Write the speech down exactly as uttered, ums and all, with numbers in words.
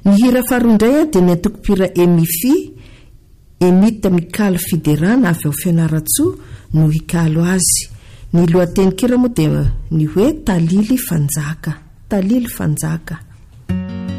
Ny hira farondray dia ny antokopira Emifi, Emita Mikalo Fiderana avy ao Fianaratsoa no hikalo azy. Ny lohateny kira moa dia ny hoe Talily Fanjaka, Talily Fanjaka.